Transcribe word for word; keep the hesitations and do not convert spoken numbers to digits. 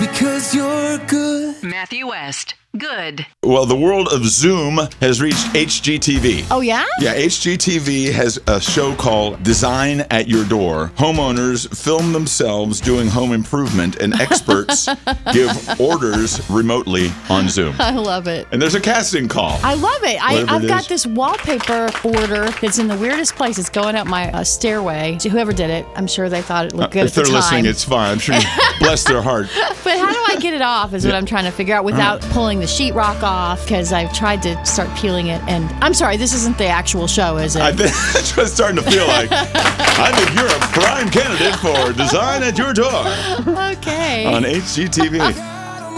because you're good. Matthew West. Good. Well, the world of Zoom has reached H G T V. Oh, yeah? Yeah, H G T V has a show called Design at Your Door. Homeowners film themselves doing home improvement, and experts give orders remotely on Zoom. I love it. And there's a casting call. I love it. I, Whatever I've it got is. this wallpaper order that's in the weirdest place. It's going up my uh, stairway. Whoever did it, I'm sure they thought it looked good Uh, at if the they're time. listening, it's fine. I'm sure you bless their heart. But how do I get it off is what I'm trying to figure out without pulling the sheetrock off, because I've tried to start peeling it. And I'm sorry, this isn't the actual show, is it? I think that's what it's starting to feel like. I think you're a prime candidate for Design at Your Door Okay. on H G T V.